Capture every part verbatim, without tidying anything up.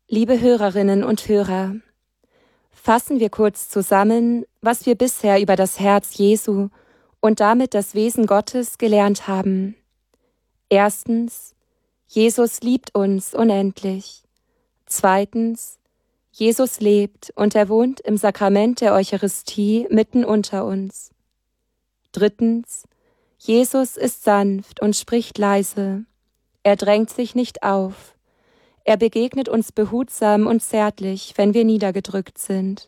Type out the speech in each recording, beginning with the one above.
Liebe Hörerinnen und Hörer, fassen wir kurz zusammen, was wir bisher über das Herz Jesu und damit das Wesen Gottes gelernt haben. Erstens, Jesus liebt uns unendlich. Zweitens, Jesus lebt und er wohnt im Sakrament der Eucharistie mitten unter uns. Drittens, Jesus ist sanft und spricht leise. Er drängt sich nicht auf. Er begegnet uns behutsam und zärtlich, wenn wir niedergedrückt sind.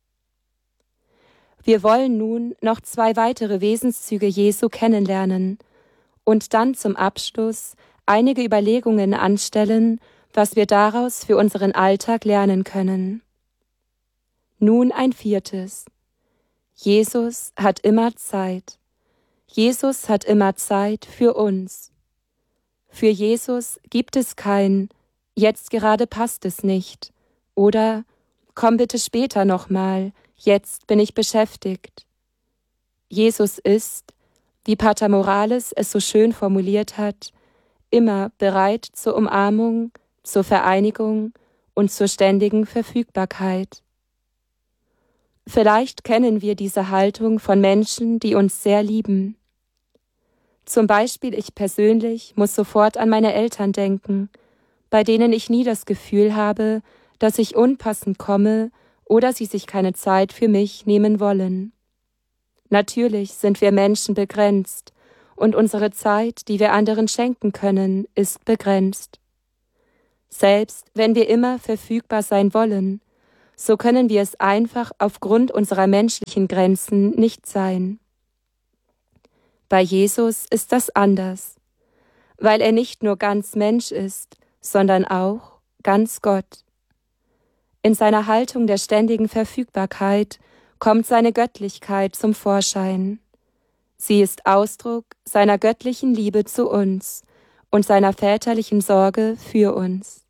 Wir wollen nun noch zwei weitere Wesenszüge Jesu kennenlernen und dann zum Abschluss einige Überlegungen anstellen, was wir daraus für unseren Alltag lernen können. Nun ein viertes. Jesus hat immer Zeit. Jesus hat immer Zeit für uns. Für Jesus gibt es kein „Jetzt gerade passt es nicht“ oder „Komm bitte später nochmal, jetzt bin ich beschäftigt“. Jesus ist, wie Pater Morales es so schön formuliert hat, immer bereit zur Umarmung, zur Vereinigung und zur ständigen Verfügbarkeit. Vielleicht kennen wir diese Haltung von Menschen, die uns sehr lieben. Zum Beispiel ich persönlich muss sofort an meine Eltern denken, bei denen ich nie das Gefühl habe, dass ich unpassend komme oder sie sich keine Zeit für mich nehmen wollen. Natürlich sind wir Menschen begrenzt und unsere Zeit, die wir anderen schenken können, ist begrenzt. Selbst wenn wir immer verfügbar sein wollen, so können wir es einfach aufgrund unserer menschlichen Grenzen nicht sein. Bei Jesus ist das anders, weil er nicht nur ganz Mensch ist, sondern auch ganz Gott. In seiner Haltung der ständigen Verfügbarkeit kommt seine Göttlichkeit zum Vorschein. Sie ist Ausdruck seiner göttlichen Liebe zu uns und seiner väterlichen Sorge für uns.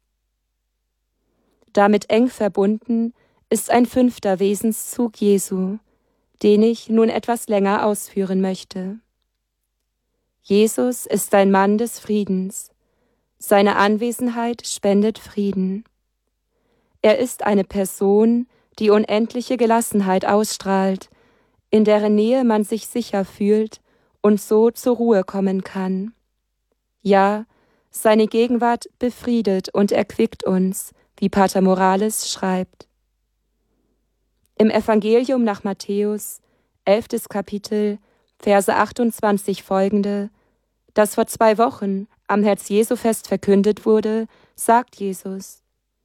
Damit eng verbunden ist ein fünfter Wesenszug Jesu, den ich nun etwas länger ausführen möchte. Jesus ist ein Mann des Friedens. Seine Anwesenheit spendet Frieden. Er ist eine Person, die unendliche Gelassenheit ausstrahlt, in deren Nähe man sich sicher fühlt und so zur Ruhe kommen kann. Ja, seine Gegenwart befriedet und erquickt uns, wie Pater Morales schreibt. Im Evangelium nach Matthäus, elftes Kapitel, Verse achtundzwanzig folgende, das vor zwei Wochen am Herz-Jesu-Fest verkündet wurde, sagt Jesus: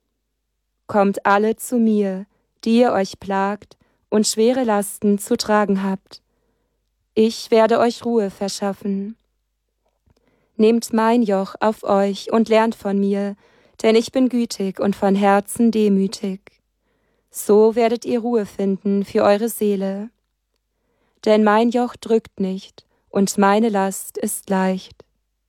Kommt alle zu mir, die ihr euch plagt und schwere Lasten zu tragen habt. Ich werde euch Ruhe verschaffen. Nehmt mein Joch auf euch und lernt von mir, denn ich bin gütig und von Herzen demütig. So werdet ihr Ruhe finden für eure Seele. Denn mein Joch drückt nicht und meine Last ist leicht.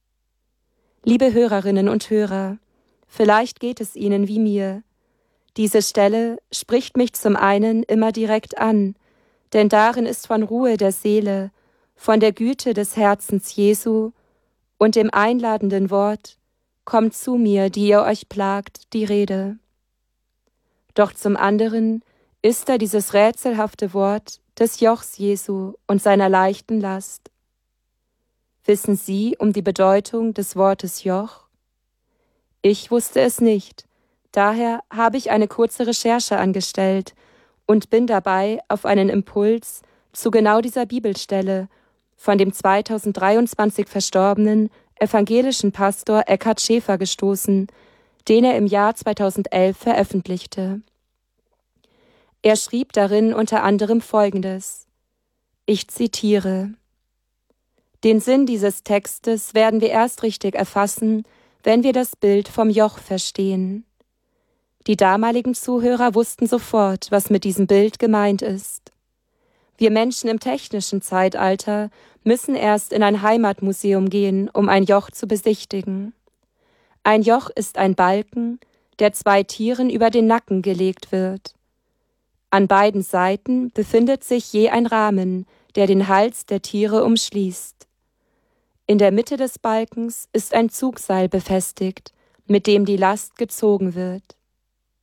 Liebe Hörerinnen und Hörer, vielleicht geht es Ihnen wie mir. Diese Stelle spricht mich zum einen immer direkt an, denn darin ist von Ruhe der Seele, von der Güte des Herzens Jesu und dem einladenden Wort: Kommt zu mir, die ihr euch plagt, die Rede. Doch zum anderen ist da dieses rätselhafte Wort des Jochs Jesu und seiner leichten Last. Wissen Sie um die Bedeutung des Wortes Joch? Ich wusste es nicht, daher habe ich eine kurze Recherche angestellt und bin dabei auf einen Impuls zu genau dieser Bibelstelle von dem zweitausenddreiundzwanzig verstorbenen evangelischen Pastor Eckhard Schäfer gestoßen, den er im Jahr zweitausendelf veröffentlichte. Er schrieb darin unter anderem Folgendes: Ich zitiere: Den Sinn dieses Textes werden wir erst richtig erfassen, wenn wir das Bild vom Joch verstehen. Die damaligen Zuhörer wussten sofort, was mit diesem Bild gemeint ist. Wir Menschen im technischen Zeitalter müssen erst in ein Heimatmuseum gehen, um ein Joch zu besichtigen. Ein Joch ist ein Balken, der zwei Tieren über den Nacken gelegt wird. An beiden Seiten befindet sich je ein Rahmen, der den Hals der Tiere umschließt. In der Mitte des Balkens ist ein Zugseil befestigt, mit dem die Last gezogen wird.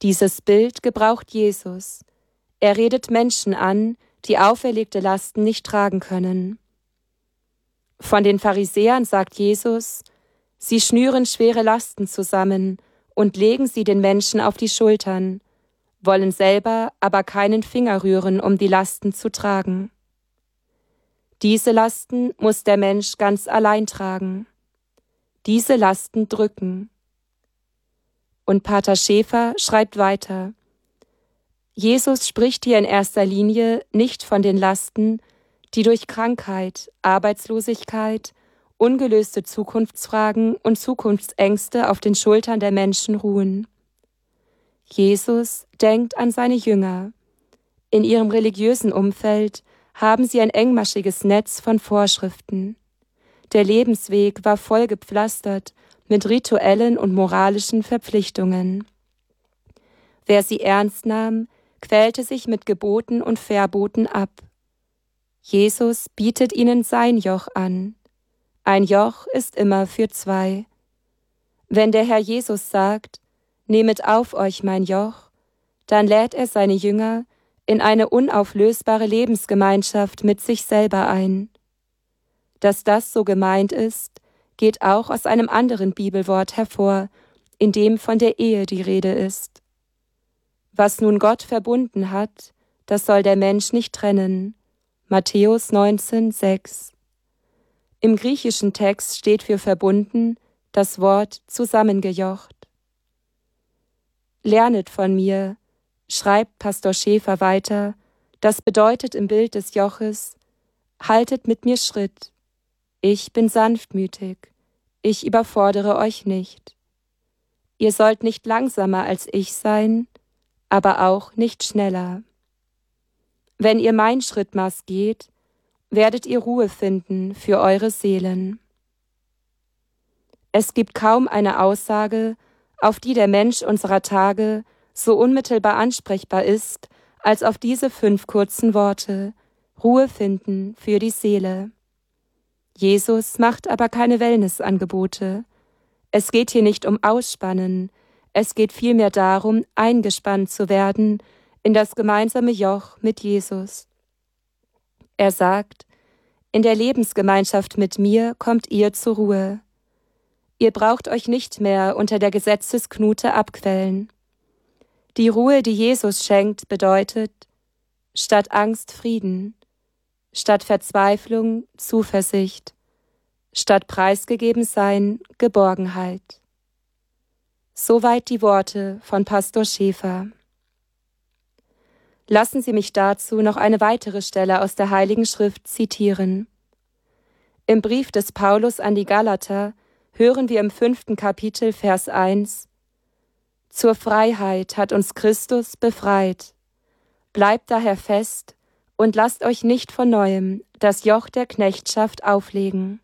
Dieses Bild gebraucht Jesus. Er redet Menschen an, die auferlegte Lasten nicht tragen können. Von den Pharisäern sagt Jesus, sie schnüren schwere Lasten zusammen und legen sie den Menschen auf die Schultern, wollen selber aber keinen Finger rühren, um die Lasten zu tragen. Diese Lasten muss der Mensch ganz allein tragen. Diese Lasten drücken. Und Pater Schäfer schreibt weiter: Jesus spricht hier in erster Linie nicht von den Lasten, die durch Krankheit, Arbeitslosigkeit, ungelöste Zukunftsfragen und Zukunftsängste auf den Schultern der Menschen ruhen. Jesus denkt an seine Jünger. In ihrem religiösen Umfeld haben sie ein engmaschiges Netz von Vorschriften. Der Lebensweg war voll gepflastert mit rituellen und moralischen Verpflichtungen. Wer sie ernst nahm, quälte sich mit Geboten und Verboten ab. Jesus bietet ihnen sein Joch an. Ein Joch ist immer für zwei. Wenn der Herr Jesus sagt, nehmet auf euch mein Joch, dann lädt er seine Jünger in eine unauflösbare Lebensgemeinschaft mit sich selber ein. Dass das so gemeint ist, geht auch aus einem anderen Bibelwort hervor, in dem von der Ehe die Rede ist. Was nun Gott verbunden hat, das soll der Mensch nicht trennen. Matthäus neunzehn, sechs. Im griechischen Text steht für verbunden das Wort zusammengejocht. Lernet von mir, schreibt Pastor Schäfer weiter, das bedeutet im Bild des Joches, haltet mit mir Schritt. Ich bin sanftmütig, ich überfordere euch nicht. Ihr sollt nicht langsamer als ich sein, aber auch nicht schneller. Wenn ihr mein Schrittmaß geht, werdet ihr Ruhe finden für eure Seelen. Es gibt kaum eine Aussage, auf die der Mensch unserer Tage so unmittelbar ansprechbar ist, als auf diese fünf kurzen Worte: Ruhe finden für die Seele. Jesus macht aber keine Wellnessangebote. Es geht hier nicht um Ausspannen, es geht vielmehr darum, eingespannt zu werden in das gemeinsame Joch mit Jesus. Er sagt, in der Lebensgemeinschaft mit mir kommt ihr zur Ruhe. Ihr braucht euch nicht mehr unter der Gesetzesknute abquellen. Die Ruhe, die Jesus schenkt, bedeutet, statt Angst Frieden, statt Verzweiflung Zuversicht, statt Preisgegebensein Geborgenheit. Soweit die Worte von Pastor Schäfer. Lassen Sie mich dazu noch eine weitere Stelle aus der Heiligen Schrift zitieren. Im Brief des Paulus an die Galater hören wir im fünften Kapitel Vers eins: Zur Freiheit hat uns Christus befreit. Bleibt daher fest und lasst euch nicht von neuem das Joch der Knechtschaft auflegen.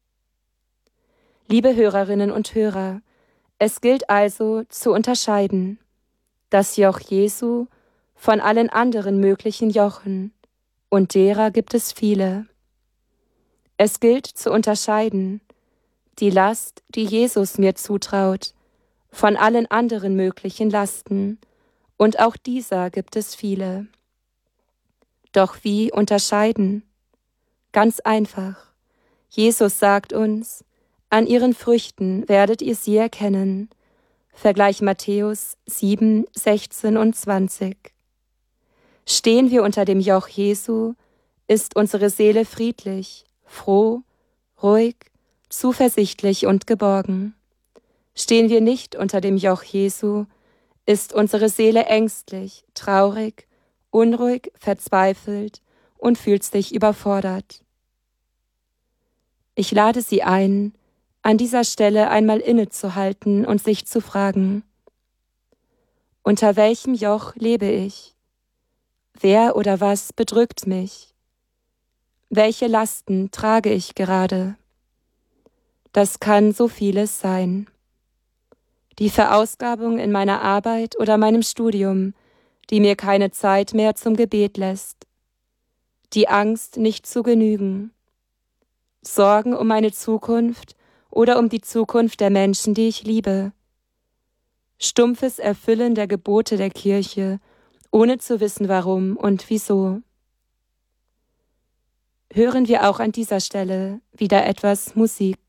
Liebe Hörerinnen und Hörer, es gilt also zu unterscheiden. Das Joch Jesu von allen anderen möglichen Jochen, und derer gibt es viele. Es gilt zu unterscheiden, die Last, die Jesus mir zutraut, von allen anderen möglichen Lasten, und auch dieser gibt es viele. Doch wie unterscheiden? Ganz einfach. Jesus sagt uns, an ihren Früchten werdet ihr sie erkennen. Vergleich Matthäus sieben, sechzehn und zwanzig. Stehen wir unter dem Joch Jesu, ist unsere Seele friedlich, froh, ruhig, zuversichtlich und geborgen. Stehen wir nicht unter dem Joch Jesu, ist unsere Seele ängstlich, traurig, unruhig, verzweifelt und fühlt sich überfordert. Ich lade Sie ein, an dieser Stelle einmal innezuhalten und sich zu fragen: Unter welchem Joch lebe ich? Wer oder was bedrückt mich? Welche Lasten trage ich gerade? Das kann so vieles sein. Die Verausgabung in meiner Arbeit oder meinem Studium, die mir keine Zeit mehr zum Gebet lässt. Die Angst, nicht zu genügen. Sorgen um meine Zukunft oder um die Zukunft der Menschen, die ich liebe. stumpfes Erfüllen der Gebote der Kirche, ohne zu wissen warum und wieso. Hören wir auch an dieser Stelle wieder etwas Musik.